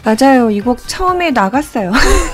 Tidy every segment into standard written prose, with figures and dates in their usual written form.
맞아요. 이 곡 처음에 나갔어요.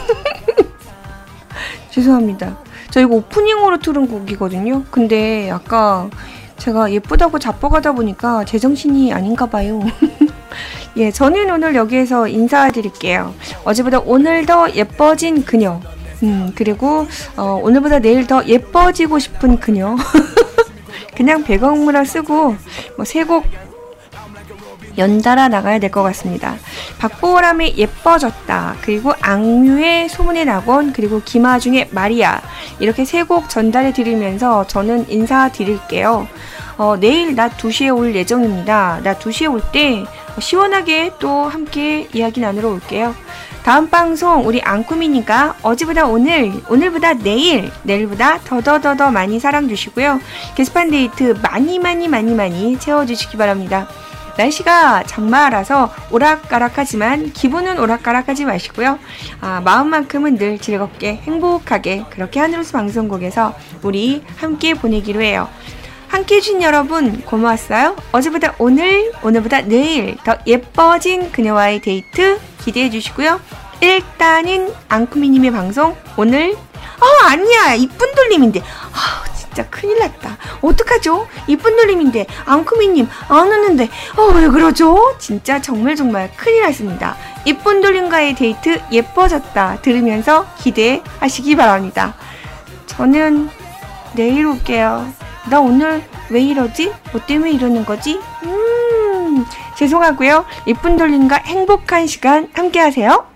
죄송합니다. 저 이거 오프닝으로 틀은 곡이거든요. 근데 아까 제가 예쁘다고 자뻑하다 보니까 제정신이 아닌가 봐요. 예, 저는 오늘 여기에서 인사드릴게요. 어제보다 오늘 더 예뻐진 그녀. 그리고 오늘보다 내일 더 예뻐지고 싶은 그녀. 그냥 배경음악 쓰고 뭐 세 곡 연달아 나가야 될 것 같습니다. 박보람의 예뻐졌다, 그리고 악뮤의 소문의 낙원, 그리고 김아중의 마리아, 이렇게 세 곡 전달해 드리면서 저는 인사드릴게요. 내일 낮 2시에 올 예정입니다. 낮 2시에 올 때 시원하게 또 함께 이야기 나누러 올게요. 다음 방송 우리 앙꾸미니까 어제보다 오늘, 오늘보다 내일, 내일보다 더더더더 많이 사랑 주시고요. 게시판 데이트 많이 채워주시기 바랍니다. 날씨가 장마라서 오락가락하지만 기분은 오락가락하지 마시고요. 마음만큼은 늘 즐겁게 행복하게 그렇게 하늘로서 방송국에서 우리 함께 보내기로 해요. 함께 해주신 여러분 고마웠어요. 어제보다 오늘, 오늘보다 내일 더 예뻐진 그녀와의 데이트 기대해 주시고요. 일단은 앙쿠미님의 방송 오늘 아니야, 이쁜 돌림인데 진짜 큰일 났다. 어떡하죠? 이쁜 돌림인데 앙쿠미님 안 오는데 왜 그러죠? 진짜 정말 큰일 났습니다. 이쁜 돌림과의 데이트 예뻐졌다 들으면서 기대하시기 바랍니다. 저는 내일 올게요. 나 오늘 왜 이러지? 뭐 때문에 이러는 거지? 죄송하고요. 이쁜 돌림과 행복한 시간 함께 하세요.